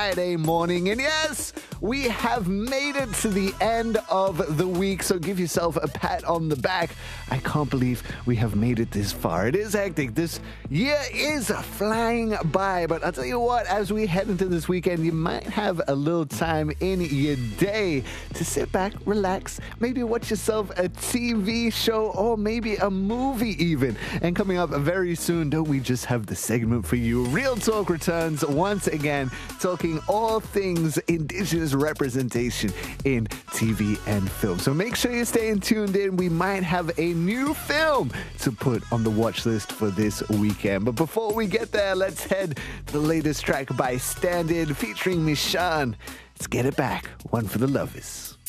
Friday morning, and yes, we have made it to the end of the week, so give yourself a pat on the back. I can't believe we have made it this far. It is hectic. This year is flying by, but I'll tell you what, as we head into this weekend, you might have a little time in your day to sit back, relax, maybe watch yourself a TV show or maybe a movie even. And coming up very soon, don't we just have the segment for you? Real Talk returns once again, talking all things Indigenous representation in TV and film. So make sure you're staying tuned in. We might have a new film to put on the watch list for this weekend. But before we get there, let's head to the latest track by Stand In featuring Mishan. Let's get it back. One for the lovers.